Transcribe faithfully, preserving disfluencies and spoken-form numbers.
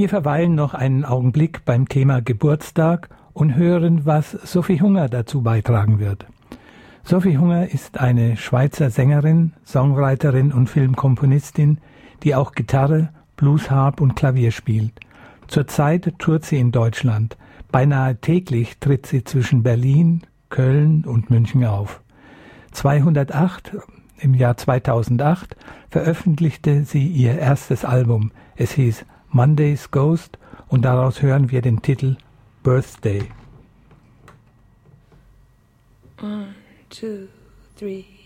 Wir verweilen noch einen Augenblick beim Thema Geburtstag und hören, was Sophie Hunger dazu beitragen wird. Sophie Hunger ist eine Schweizer Sängerin, Songwriterin und Filmkomponistin, die auch Gitarre, Bluesharp und Klavier spielt. Zurzeit tourt sie in Deutschland. Beinahe täglich tritt sie zwischen Berlin, Köln und München auf. zweihundertacht, im Jahr zweitausendacht, veröffentlichte sie ihr erstes Album. Es hieß Monday's Ghost und daraus hören wir den Titel Birthday. One, two, three.